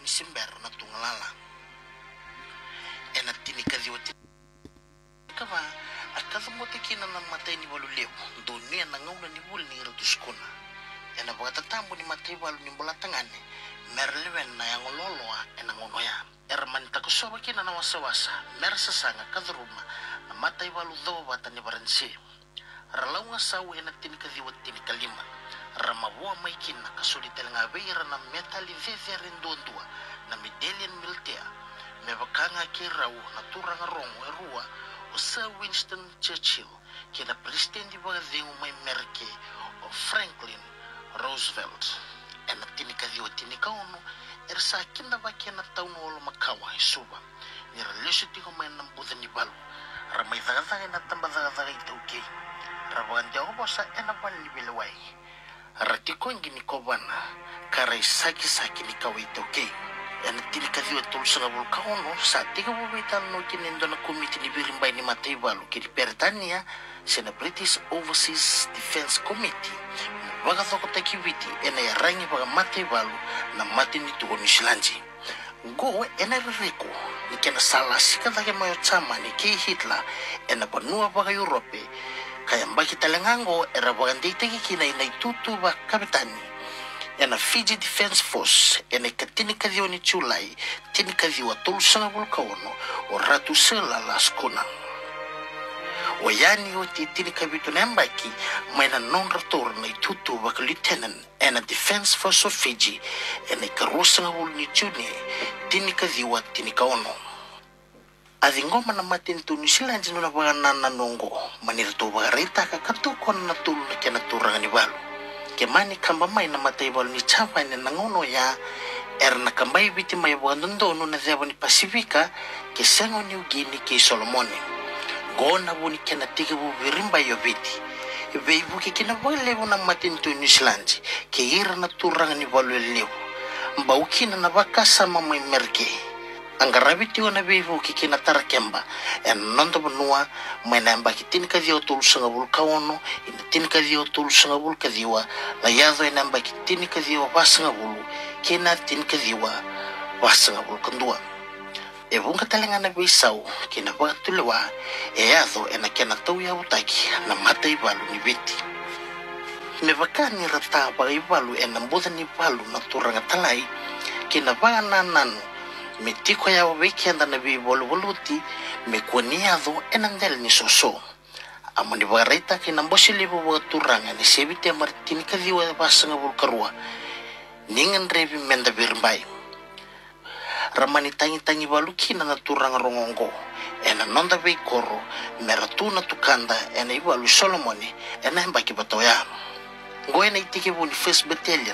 December na tungalala. Ena tini kadhiwati kama akadhamotiki na namatay ni walulew dunia na ngauna ni wul ni ratuskuna. Ena pagkatatambo ni matay walu ni bulatangane merliwen na yang loloa ena ngonoya. Erman takusoba kina na wasawasa mersa sanga kadruma na matay walu daw bata ni baransi. Ralaw nga sawo ena tini kadhiwati ni kalima. Ramawa may kina kasulitel nga beira na metali veverin dondua na medallion miltea mebakanga kirau na turang rong erua o Sir Winston Churchill kina presidente bagadingo may merke o Franklin Roosevelt ena tinikadiwa tinikauno ersa kinda bakena tauno olo makawa isuba ni relasyon tiko may nambuda ni balu ramay dagadaga na tambadagadaga itauke rabagan diago bosa ena bal ni bilaway Ratiko ngini kobana karay saki ni kawito ke ena tinikadiwa tulsa nga bulkaono sa tiga bubitan no kinendo na komite ni birimbay ni matay balu kini Peritania sina British Overseas Defense Committee baga toko takiwiti ena yarangi baga matay balu na mati ni tugo ni Shilanji go ena ririko ni kena salasi katake mayo tsama ni ki Hitler ena banua baga Europe kaya mbaki talangango era bagandita kina inaitutu ba kapitani ena Fiji Defense Force ena katinikadiwa ni Chulai tinikadiwa tulsanga bulkaono o ratu sela laskuna o yani o tinikabito na mbaki maina non-retor na itutu ba lieutenant ena Defense Force of Fiji ena karusanga bul ni Chuni tinikadiwa tinikaono Adingoma na matin tu New Zealand na baga nongo manir to baga rita ka katukon na tulu na kena turang ni balu kemani kamba mai na matay balu ni chapa ni nangono ya na kambay biti may baga nondono na zeba ni Pasifika ke sengo New Guinea ke Solomoni go na buni kena tiga bu birimba yo biti ibu ke kina baga levo na matin tu New Zealand ke ira na turang ni balu levo mbawukina na baka sama may merke Angarabiti wana bevo kikina tarakemba en nondo banua mena mbaki tinikadiwa tulsanga bulkaono ina tinikadiwa tulsanga bulkadiwa la yado ina mbaki tinikadiwa basanga bulu kina tinikadiwa basanga bulkandua ebunga talengana beisau kina bagatulewa yado ena kena tauya utaki na matay balu ni biti mebakani rata bagay balu ena mbuda ni balu na turanga talay kina baga nanano Metiko ya weekend na bi voluti me koniado enandel ni soso amani baraita kina mbosi libo turanga ni sebite martini kadiwa basanga bulkarua ningan revi menda birmbai ramani tangi baluki na turanga rongongo ena nonda be koro meratuna tukanda ena ibalu Solomoni ena mbaki batoya ngoena itike boni first battalion